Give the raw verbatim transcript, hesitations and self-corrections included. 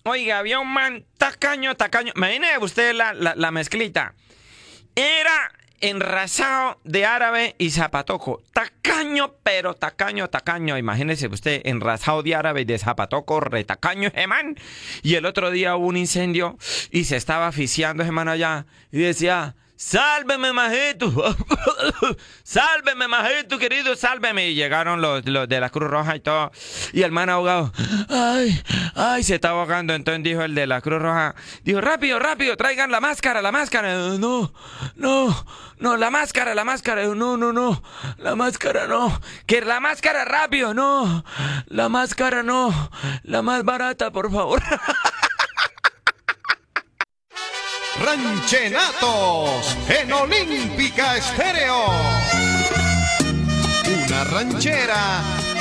Oiga, había un man tacaño, tacaño. Imagine usted la, la, la mezclita. Era enrasado de árabe y zapatoco. Tacaño, pero tacaño, tacaño. Imagínese usted, enrasado de árabe y de zapatoco, retacaño ese man. Y el otro día hubo un incendio y se estaba asfixiando ese man allá. Y decía... ¡Sálveme, majito! ¡Sálveme, majito, querido! ¡Sálveme! Y llegaron los, los de la Cruz Roja y todo. Y el man ahogado. ¡Ay! ¡Ay! Se está ahogando. Entonces dijo el de la Cruz Roja. Dijo, rápido, rápido, traigan la máscara, la máscara. No, no, no, la máscara, la máscara. No, no, no. La máscara no. Que la máscara rápido, no. La máscara no. La más barata, por favor. Ranchenatos en Olímpica Estéreo. Una ranchera